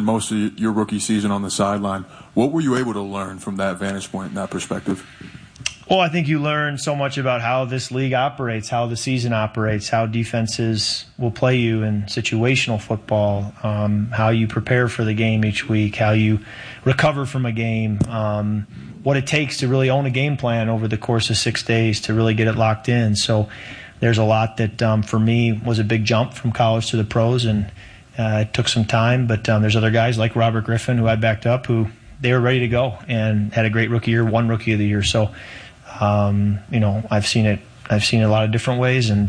spent most of your rookie season on the sideline. What were you able to learn from that vantage point and that perspective? Well, I think you learn so much about how this league operates, how the season operates, how defenses will play you in situational football, how you prepare for the game each week, how you recover from a game, what it takes to really own a game plan over the course of 6 days to really get it locked in. So there's a lot that, for me, was a big jump from college to the pros, and it took some time. But there's other guys like Robert Griffin, who I backed up, who they were ready to go and had a great rookie year, won Rookie of the Year. So I've seen it a lot of different ways, and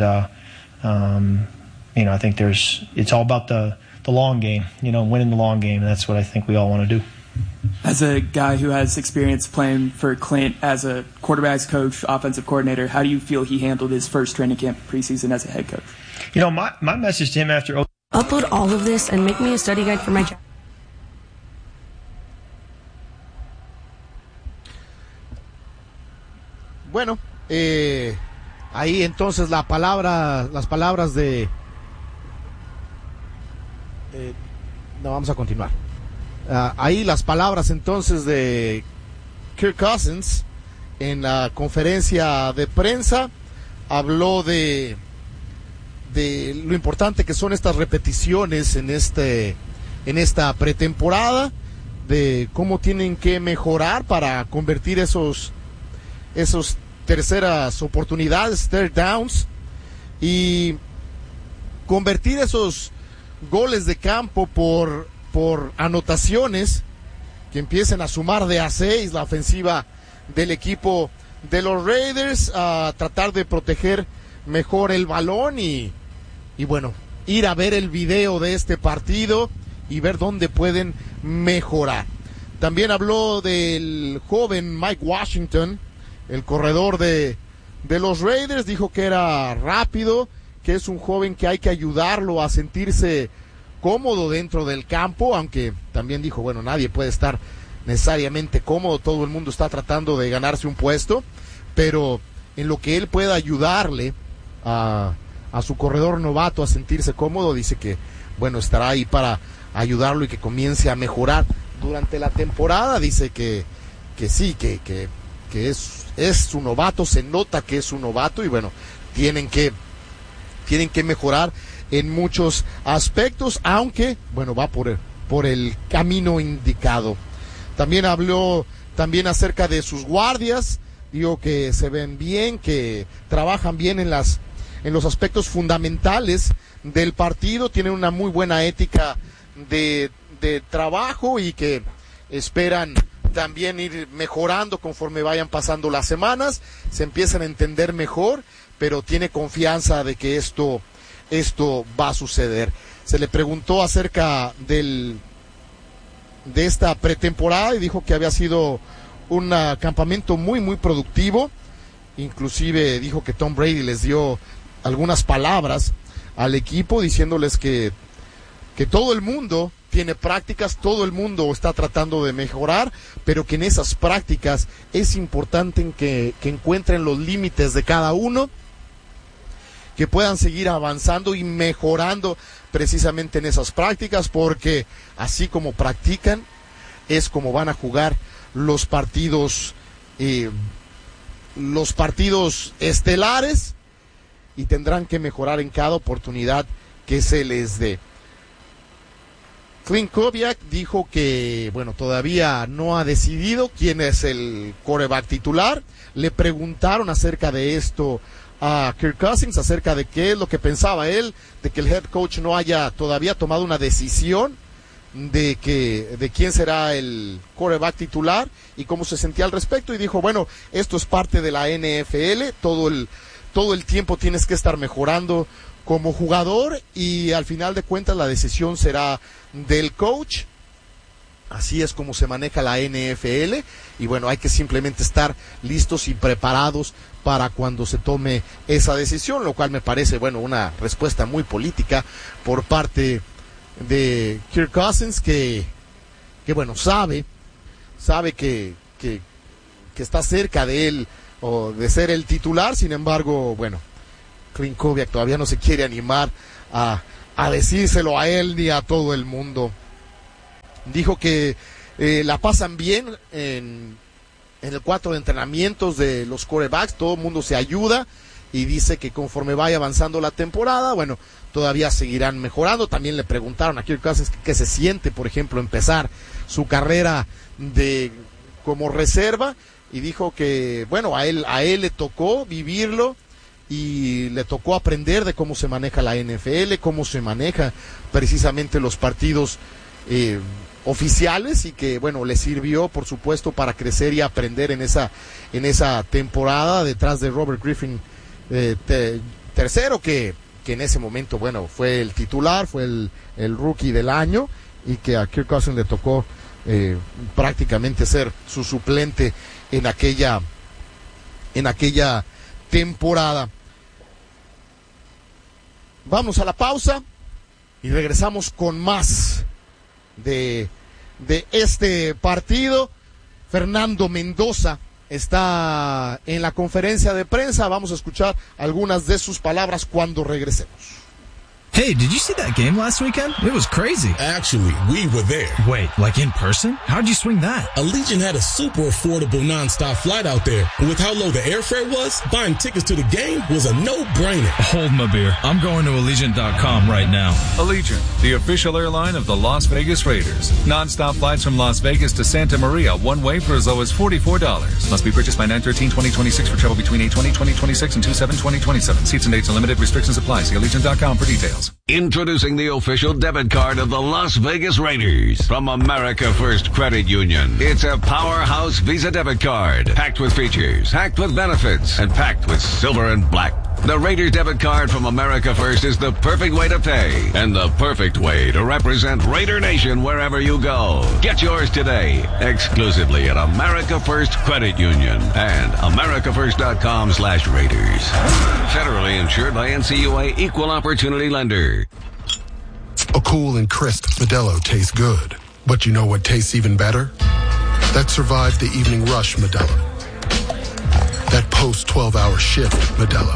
I think it's all about the long game, winning the long game, and that's what I think we all want to do. As a guy who has experience playing for Clint as a quarterbacks coach, offensive coordinator, how do you feel he handled his first training camp preseason as a head coach? My message to him after upload all of this and make me a study guide for my job. Bueno, ahí entonces las palabras de... no, vamos a continuar. Ahí las palabras entonces de Kirk Cousins en la conferencia de prensa. Habló de lo importante que son estas repeticiones en esta pretemporada, de cómo tienen que mejorar para convertir esos terceras oportunidades, third downs, y convertir esos goles de campo por anotaciones que empiecen a sumar de a 6 la ofensiva del equipo de los Raiders, a tratar de proteger mejor el balón y bueno, ir a ver el video de este partido y ver dónde pueden mejorar. También habló del joven Mike Washington, el corredor de los Raiders. Dijo que era rápido, que es un joven que hay que ayudarlo a sentirse cómodo dentro del campo, aunque también dijo, bueno, nadie puede estar necesariamente cómodo, todo el mundo está tratando de ganarse un puesto, pero en lo que él pueda ayudarle a su corredor novato a sentirse cómodo, dice que, bueno, estará ahí para ayudarlo y que comience a mejorar durante la temporada. Dice que sí, que es un novato, se nota que es un novato y bueno, tienen que mejorar en muchos aspectos, aunque bueno, va por el camino indicado. También habló acerca de sus guardias, digo que se ven bien, que trabajan bien en los aspectos fundamentales del partido, tienen una muy buena ética de trabajo y que esperan también ir mejorando conforme vayan pasando las semanas, se empiezan a entender mejor, pero tiene confianza de que esto va a suceder. Se le preguntó acerca de esta pretemporada y dijo que había sido un campamento muy muy productivo. Inclusive dijo que Tom Brady les dio algunas palabras al equipo diciéndoles que todo el mundo tiene prácticas, todo el mundo está tratando de mejorar, pero que en esas prácticas es importante que encuentren los límites de cada uno, que puedan seguir avanzando y mejorando precisamente en esas prácticas, porque así como practican es como van a jugar los partidos estelares, y tendrán que mejorar en cada oportunidad que se les dé. Clint Kubiak dijo que, bueno, todavía no ha decidido quién es el quarterback titular. Le preguntaron acerca de esto a Kirk Cousins, acerca de qué es lo que pensaba él, de que el head coach no haya todavía tomado una decisión de quién será el quarterback titular y cómo se sentía al respecto, y dijo, bueno, esto es parte de la NFL, todo el tiempo tienes que estar mejorando como jugador y al final de cuentas la decisión será del coach. Así es como se maneja la NFL y bueno, hay que simplemente estar listos y preparados para cuando se tome esa decisión, lo cual me parece, bueno, una respuesta muy política por parte de Kirk Cousins, que bueno, sabe que está cerca de él o de ser el titular. Sin embargo, bueno, Clint Kubiak todavía no se quiere animar a decírselo a él ni a todo el mundo. Dijo que la pasan bien en el cuarto de entrenamientos de los quarterbacks, todo el mundo se ayuda, y dice que conforme vaya avanzando la temporada, bueno, todavía seguirán mejorando. También le preguntaron a Kirk Cousins qué se siente, por ejemplo, empezar su carrera como reserva, y dijo que, bueno, a él le tocó vivirlo y le tocó aprender de cómo se maneja la NFL, cómo se maneja precisamente los partidos oficiales, y que, bueno, le sirvió, por supuesto, para crecer y aprender en esa temporada detrás de Robert Griffin tercero, que en ese momento, bueno, fue el titular, fue el rookie del año, y que a Kirk Cousins le tocó prácticamente ser su suplente en aquella temporada. Vamos a la pausa y regresamos con más de este partido. Fernando Mendoza está en la conferencia de prensa. Vamos a escuchar algunas de sus palabras cuando regresemos. Hey, did you see that game last weekend? It was crazy. Actually, we were there. Wait, like in person? How'd you swing that? Allegiant had a super affordable nonstop flight out there. And with how low the airfare was, buying tickets to the game was a no-brainer. Hold my beer. I'm going to Allegiant.com right now. Allegiant, the official airline of the Las Vegas Raiders. Nonstop flights from Las Vegas to Santa Maria, one way for as low as $44. Must be purchased by 9/13/2026 for travel between 8/20/2026 and 2/7/2027. Seats and dates and limited restrictions apply. See Allegiant.com for details. Introducing the official debit card of the Las Vegas Raiders from America First Credit Union. It's a powerhouse Visa debit card, packed with features, packed with benefits, and packed with silver and black. The Raiders debit card from America First is the perfect way to pay and the perfect way to represent Raider Nation wherever you go. Get yours today, exclusively at America First Credit Union and americafirst.com/Raiders. Federally insured by NCUA Equal Opportunity Lender. A cool and crisp Modelo tastes good. But you know what tastes even better? That survived the evening rush Modelo. That post-12-hour shift Modelo.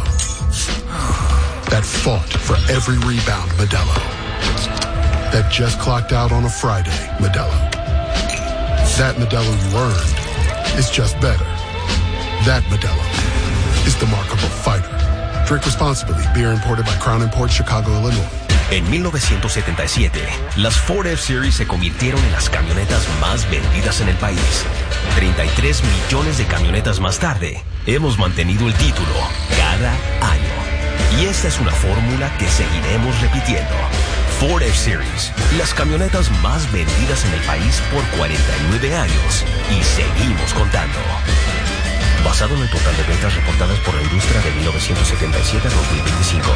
That fought for every rebound Modelo. That just clocked out on a Friday Modelo. That Modelo you earned is just better. That Modelo is the mark of a fighter. Drink responsibly. Beer imported by Crown Imports, Chicago, Illinois. En 1977, las Ford F-Series se convirtieron en las camionetas más vendidas en el país. 33 millones de camionetas más tarde, hemos mantenido el título cada año. Y esta es una fórmula que seguiremos repitiendo. Ford F-Series, las camionetas más vendidas en el país por 49 años. Y seguimos contando. Basado en el total de ventas reportadas por la industria de 1977 a 2025.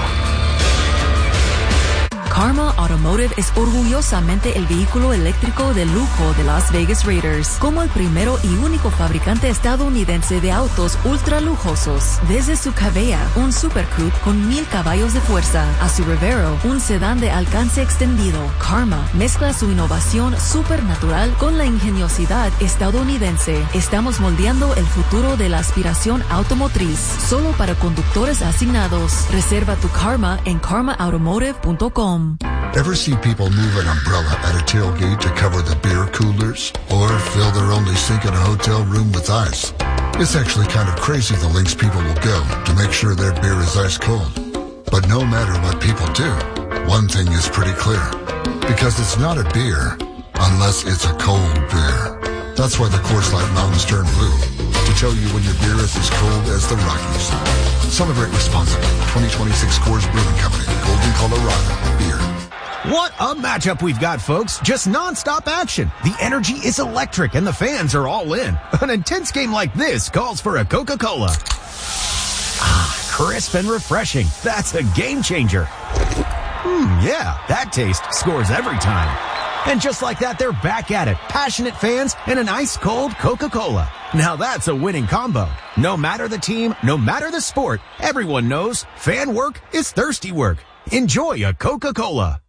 Karma Automotive es orgullosamente el vehículo eléctrico de lujo de Las Vegas Raiders, como el primero y único fabricante estadounidense de autos ultra lujosos. Desde su Cabella, un Super Coupe con 1000 caballos de fuerza, a su Revero, un sedán de alcance extendido, Karma mezcla su innovación supernatural con la ingeniosidad estadounidense. Estamos moldeando el futuro de la aspiración automotriz, solo para conductores asignados. Reserva tu Karma en karmaautomotive.com. Ever see people move an umbrella at a tailgate to cover the beer coolers? Or fill their only sink in a hotel room with ice? It's actually kind of crazy the lengths people will go to make sure their beer is ice cold. But no matter what people do, one thing is pretty clear. Because it's not a beer unless it's a cold beer. That's why the Coors Light Mountains turn blue. To tell you when your beer is as cold as the Rockies. Celebrate responsibly. 2026 Coors Brewing Company, Golden, Colorado. Beer. What a matchup we've got, folks. Just non-stop action. The energy is electric and the fans are all in. An intense game like this calls for a Coca-Cola. Ah, crisp and refreshing. That's a game changer. Yeah, that taste scores every time. And just like that, they're back at it. Passionate fans and an ice-cold Coca-Cola. Now that's a winning combo. No matter the team, no matter the sport, everyone knows fan work is thirsty work. Enjoy a Coca-Cola.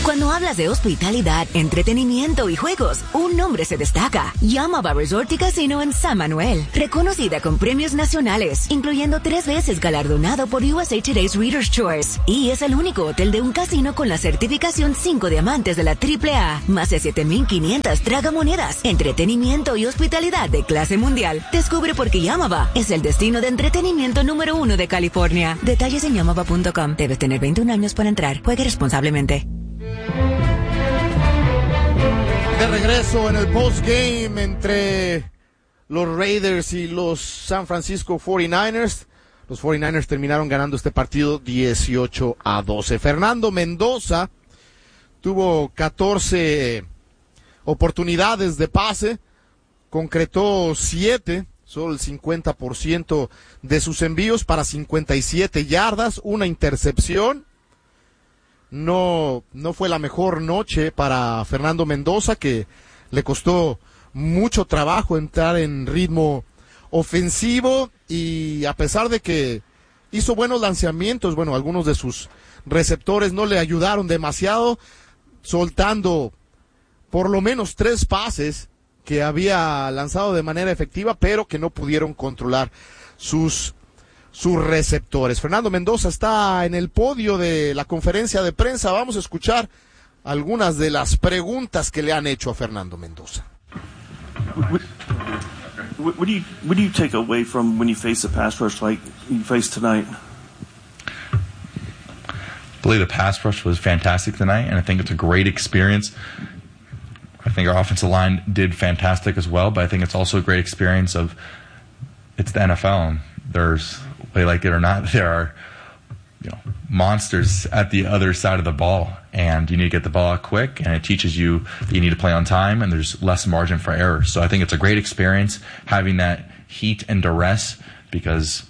Cuando hablas de hospitalidad, entretenimiento y juegos, un nombre se destaca. Yamaba Resort y Casino en San Manuel. Reconocida con premios nacionales, incluyendo 3 veces galardonado por USA Today's Reader's Choice. Y es el único hotel de un casino con la certificación 5 diamantes de la AAA. Más de 7,500 tragamonedas, entretenimiento y hospitalidad de clase mundial. Descubre por qué Yamaba es el destino de entretenimiento número 1 de California. Detalles en yamaba.com. Debes tener 21 años para entrar. Juegue responsablemente. De regreso en el postgame entre los Raiders y los San Francisco 49ers. Los 49ers terminaron ganando este partido 18-12. Fernando Mendoza tuvo 14 oportunidades de pase, concretó 7, solo el 50% de sus envíos para 57 yardas, una intercepción. No fue la mejor noche para Fernando Mendoza, que le costó mucho trabajo entrar en ritmo ofensivo, y a pesar de que hizo buenos lanzamientos, bueno, algunos de sus receptores no le ayudaron demasiado, soltando por lo menos 3 pases que había lanzado de manera efectiva, pero que no pudieron controlar sus receptores. Fernando Mendoza está en el podio de la conferencia de prensa. Vamos a escuchar algunas de las preguntas que le han hecho a Fernando Mendoza. What do you take away from when you face a pass rush like you faced tonight? I believe the pass rush was fantastic tonight, and I think it's a great experience. I think our offensive line did fantastic as well, but I think it's also a great experience of it's the NFL, and there's, whether you like it or not, there are monsters at the other side of the ball, and you need to get the ball out quick, and it teaches you that you need to play on time, and there's less margin for error. So I think it's a great experience having that heat and duress, because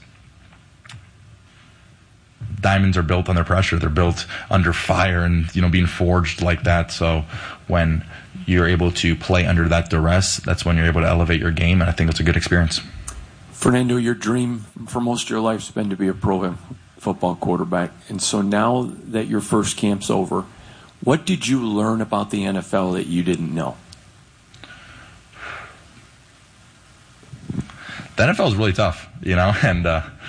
diamonds are built under pressure. They're built under fire and, being forged like that. So when you're able to play under that duress, that's when you're able to elevate your game, and I think it's a good experience. Fernando, your dream for most of your life has been to be a pro football quarterback. And so now that your first camp's over, what did you learn about the NFL that you didn't know? The NFL is really tough, and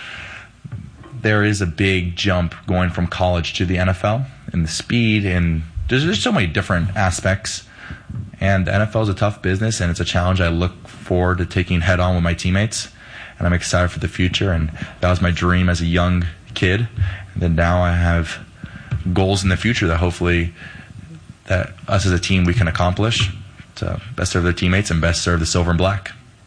there is a big jump going from college to the NFL in the speed, and there's so many different aspects. And the NFL is a tough business, and it's a challenge I look forward to taking head on with my teammates. And I'm excited for the future, and that was my dream as a young kid. And then now I have goals in the future that hopefully that us as a team we can accomplish to best serve their teammates and best serve the silver and black.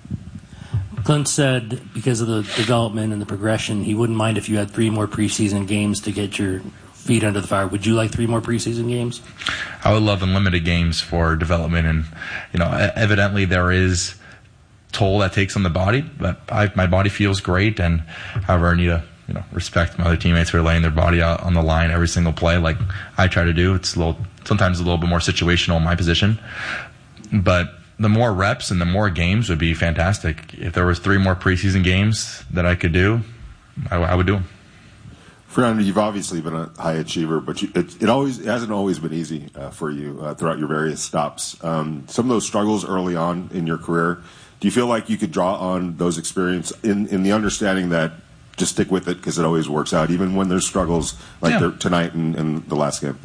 Clint said because of the development and the progression, he wouldn't mind if you had 3 more preseason games to get your feet under the fire. Would you like 3 more preseason games? I would love unlimited games for development, and evidently there is toll that takes on the body, but my body feels great, and however I need to respect my other teammates who are laying their body out on the line every single play like I try to do. It's sometimes a little bit more situational in my position, but the more reps and the more games would be fantastic. If there was 3 more preseason games that I could do, I would do them. Fernando, you've obviously been a high achiever, but it hasn't always been easy for you throughout your various stops. Some of those struggles early on in your career, do you feel like you could draw on those experience in the understanding that just stick with it because it always works out, even when there's struggles like tonight and the last game?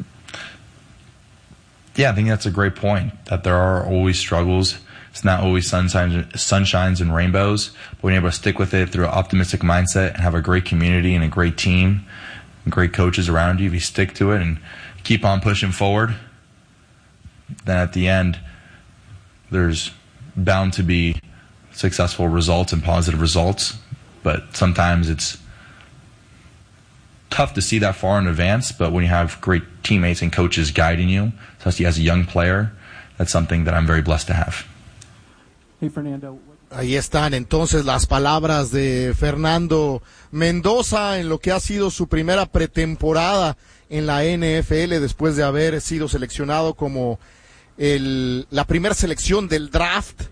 Yeah, I think that's a great point, that there are always struggles. It's not always sunshines and rainbows, but being able to stick with it through an optimistic mindset and have a great community and a great team and great coaches around you, if you stick to it and keep on pushing forward, then at the end, there's bound to be successful results and positive results. But sometimes it's tough to see that far in advance, but when you have great teammates and coaches guiding you, especially as a young player, that's something that I'm very blessed to have. Hey, Fernando. Ahí están entonces las palabras de Fernando Mendoza en lo que ha sido su primera pretemporada en la NFL después de haber sido seleccionado como la primera selección del draft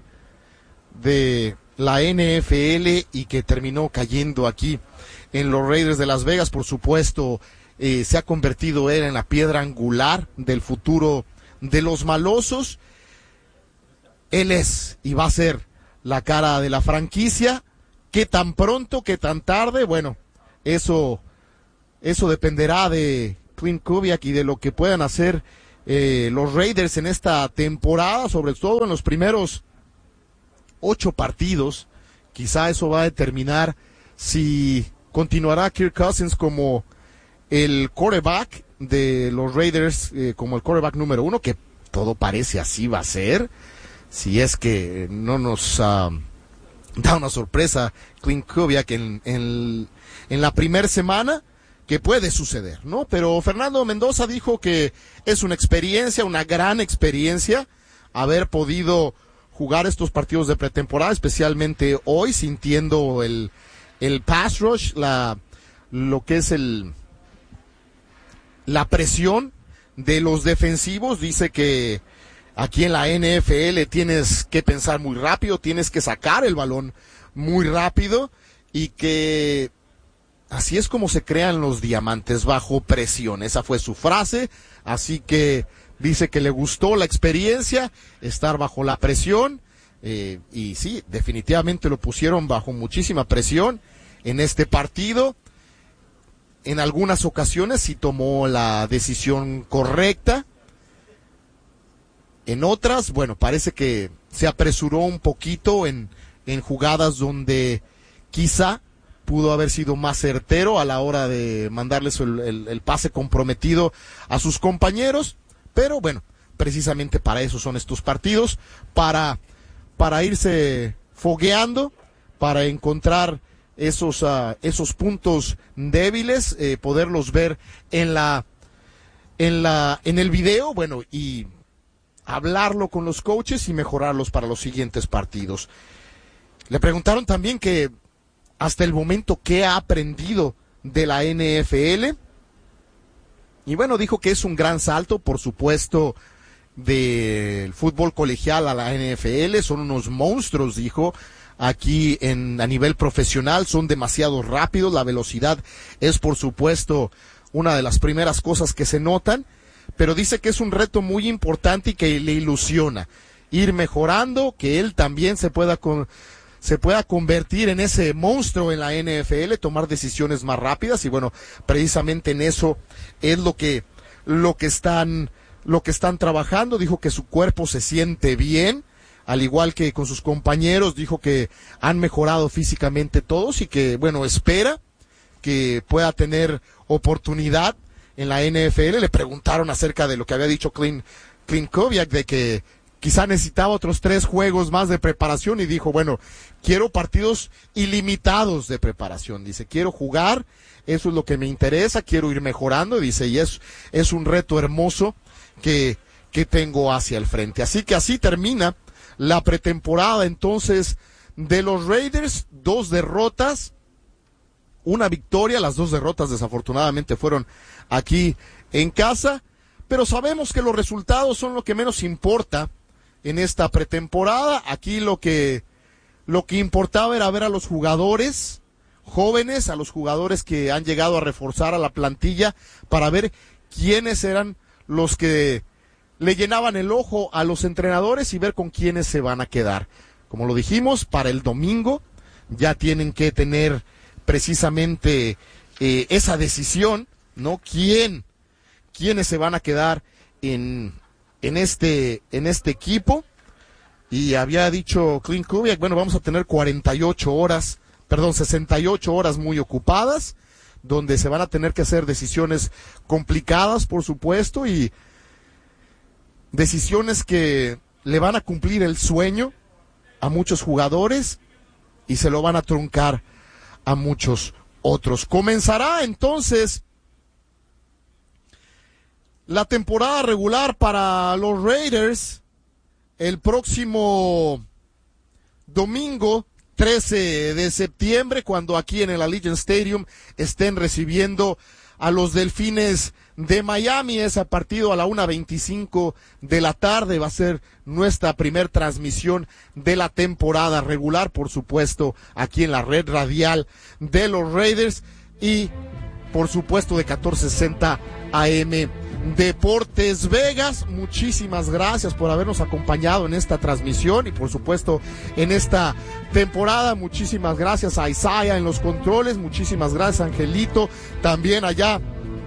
de la NFL y que terminó cayendo aquí en los Raiders de Las Vegas. Por supuesto, se ha convertido él en la piedra angular del futuro de los malosos. Él es y va a ser la cara de la franquicia. ¿Qué tan pronto, qué tan tarde? Bueno, eso dependerá de Clint Kubiak y de lo que puedan hacer los Raiders en esta temporada, sobre todo en los primeros 8 partidos. Quizá eso va a determinar si continuará Kirk Cousins como el quarterback de los Raiders, como el quarterback número 1, que todo parece así va a ser, si es que no nos da una sorpresa Clint Kubiak en la primera semana, que puede suceder, ¿no? Pero Fernando Mendoza dijo que es una experiencia, una gran experiencia, haber podido jugar estos partidos de pretemporada, especialmente hoy, sintiendo el pass rush, lo que es la presión de los defensivos. Dice que aquí en la NFL tienes que pensar muy rápido, tienes que sacar el balón muy rápido, y que así es como se crean los diamantes, bajo presión. Esa fue su frase, así que dice que le gustó la experiencia, estar bajo la presión, y sí, definitivamente lo pusieron bajo muchísima presión en este partido. En algunas ocasiones sí tomó la decisión correcta, en otras, bueno, parece que se apresuró un poquito en jugadas donde quizá pudo haber sido más certero a la hora de mandarles el pase comprometido a sus compañeros, pero bueno, precisamente para eso son estos partidos, para irse fogueando, para encontrar esos puntos débiles, poderlos ver en el video, bueno, y hablarlo con los coaches y mejorarlos para los siguientes partidos. Le preguntaron también que hasta el momento qué ha aprendido de la NFL, y bueno, dijo que es un gran salto, por supuesto, del fútbol colegial a la NFL. Son unos monstruos, dijo, aquí a nivel profesional, son demasiado rápidos, la velocidad es por supuesto una de las primeras cosas que se notan, pero dice que es un reto muy importante y que le ilusiona ir mejorando, que él también se pueda convertir en ese monstruo en la NFL, tomar decisiones más rápidas, y bueno, precisamente en eso es lo que están trabajando. Dijo que su cuerpo se siente bien, al igual que con sus compañeros. Dijo que han mejorado físicamente todos y que, bueno, espera que pueda tener oportunidad en la NFL. Le preguntaron acerca de lo que había dicho Clint Kubiak, de que quizá necesitaba otros 3 juegos más de preparación, y dijo, bueno, quiero partidos ilimitados de preparación. Dice, quiero jugar, eso es lo que me interesa, quiero ir mejorando. Dice, y es un reto hermoso que tengo hacia el frente. Así que así termina la pretemporada entonces de los Raiders. 2 derrotas, 1 victoria. Las 2 derrotas desafortunadamente fueron aquí en casa, pero sabemos que los resultados son lo que menos importa en esta pretemporada. Aquí lo que importaba era ver a los jugadores jóvenes, a los jugadores que han llegado a reforzar a la plantilla, para ver quiénes eran los que le llenaban el ojo a los entrenadores y ver con quiénes se van a quedar. Como lo dijimos, para el domingo ya tienen que tener precisamente esa decisión, ¿no? ¿Quiénes se van a quedar en este equipo? Y había dicho Clint Kubiak, bueno, vamos a tener 68 horas muy ocupadas, donde se van a tener que hacer decisiones complicadas, por supuesto, y decisiones que le van a cumplir el sueño a muchos jugadores y se lo van a truncar a muchos otros. Comenzará entonces la temporada regular para los Raiders el próximo domingo 13 de septiembre, cuando aquí en el Allegiant Stadium estén recibiendo a los Delfines de Miami. Ese partido a la 1:25 de la tarde va a ser nuestra primer transmisión de la temporada regular, por supuesto, aquí en la red radial de los Raiders. Y por supuesto, de 1460 AM. Deportes Vegas, muchísimas gracias por habernos acompañado en esta transmisión y por supuesto en esta temporada. Muchísimas gracias a Isaiah en los controles, muchísimas gracias a Angelito también allá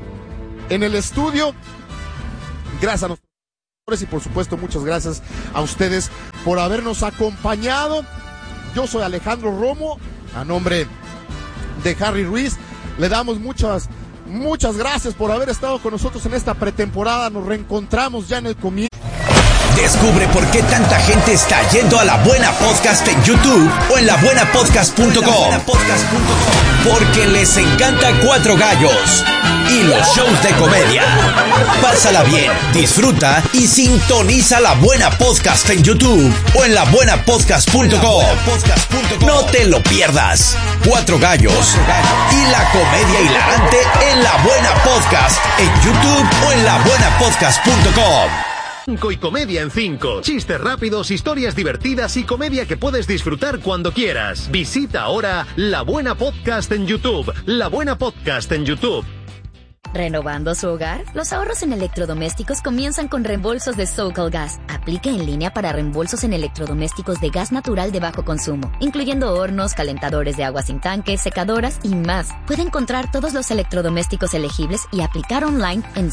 en el estudio. Gracias a nosotros y por supuesto muchas gracias a ustedes por habernos acompañado. Yo soy Alejandro Romo, a nombre de Harry Ruiz, le damos muchas gracias por haber estado con nosotros en esta pretemporada. Nos reencontramos ya en el comienzo. Descubre por qué tanta gente está yendo a La Buena Podcast en YouTube o en labuenapodcast.com. Porque les encanta Cuatro Gallos y los shows de comedia. Pásala bien, disfruta y sintoniza La Buena Podcast en YouTube o en labuenapodcast.com. No te lo pierdas. Cuatro Gallos y la comedia hilarante en La Buena Podcast en YouTube o en labuenapodcast.com. 5 y comedia en 5. Chistes rápidos, historias divertidas y comedia que puedes disfrutar cuando quieras. Visita ahora La Buena Podcast en YouTube. La Buena Podcast en YouTube. ¿Renovando su hogar? Los ahorros en electrodomésticos comienzan con reembolsos de SoCal Gas. Aplique en línea para reembolsos en electrodomésticos de gas natural de bajo consumo, incluyendo hornos, calentadores de agua sin tanque, secadoras y más. Puede encontrar todos los electrodomésticos elegibles y aplicar online en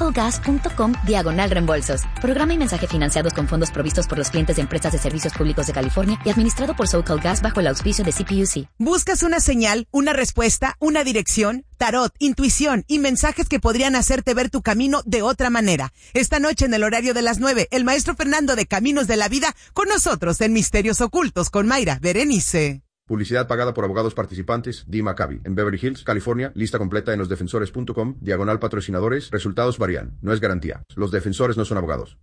socalgas.com/reembolsos. Programa y mensaje financiados con fondos provistos por los clientes de empresas de servicios públicos de California y administrado por SoCal Gas bajo el auspicio de CPUC. ¿Buscas una señal, una respuesta, una dirección? Tarot, intuición y mensajes que podrían hacerte ver tu camino de otra manera. Esta noche en el horario de las 9, el maestro Fernando de Caminos de la Vida con nosotros en Misterios Ocultos con Mayra Berenice. Publicidad pagada por abogados participantes, Dee Maccabi, en Beverly Hills, California. Lista completa en losdefensores.com, /patrocinadores. Resultados varían, no es garantía. Los defensores no son abogados.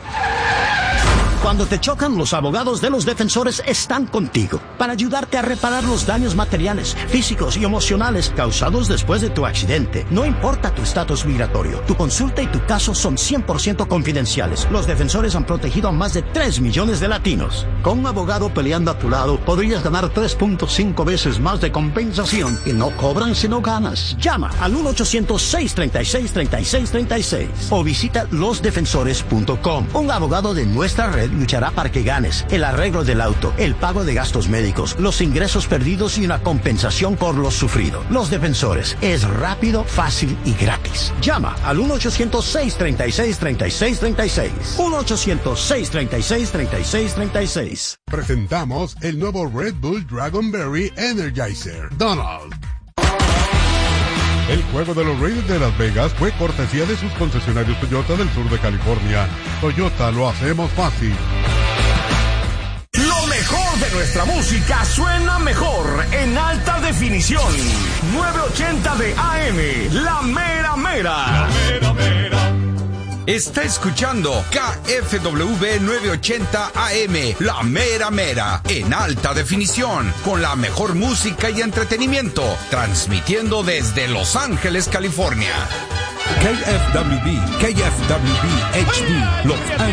Cuando te chocan, los abogados de Los Defensores están contigo para ayudarte a reparar los daños materiales, físicos y emocionales causados después de tu accidente. No importa tu estatus migratorio, tu consulta y tu caso son 100% confidenciales. Los Defensores han protegido a más de 3 millones de latinos. Con un abogado peleando a tu lado, podrías ganar 3.5 veces más de compensación y no cobran si no ganas. Llama al 1-800-636-3636 o visita losdefensores.com. Un abogado de nuestra red luchará para que ganes el arreglo del auto, el pago de gastos médicos, los ingresos perdidos y una compensación por lo sufrido. Los Defensores es rápido, fácil y gratis. Llama al 1-800-636-3636. 1-800-636-3636. Presentamos el nuevo Red Bull Dragonberry Energizer Donald. El juego de los Raiders de Las Vegas fue cortesía de sus concesionarios Toyota del sur de California. Toyota, lo hacemos fácil. Lo mejor de nuestra música suena mejor en alta definición. 980 de AM, La Mera Mera. La Mera Mera. Está escuchando KFW 980 AM, La Mera Mera, en alta definición, con la mejor música y entretenimiento, transmitiendo desde Los Ángeles, California. KFWB HD, Los Ángeles.